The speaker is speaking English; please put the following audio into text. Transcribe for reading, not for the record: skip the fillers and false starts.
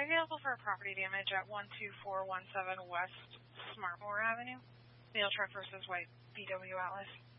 Are you available for property damage at 12417 West Smartmore Avenue? Mail truck versus white VW Atlas.